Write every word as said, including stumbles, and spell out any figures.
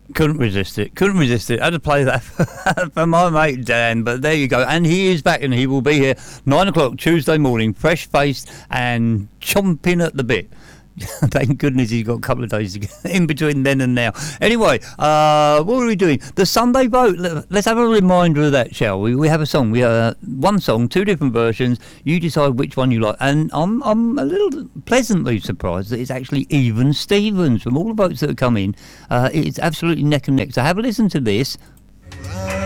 Couldn't resist it. Couldn't resist it. I had to play that for my mate Dan. But there you go. And he is back, and he will be here nine o'clock Tuesday morning, fresh faced and chomping at the bit. Thank goodness he's got a couple of days to get in between then and now. Anyway, uh, what are we doing? The Sunday vote. Let's have a reminder of that, shall we? We have a song. We have uh, one song, two different versions. You decide which one you like. And I'm I'm a little pleasantly surprised that it's actually even Stevens. From all the votes that have come in, uh, it's absolutely neck and neck. So have a listen to this.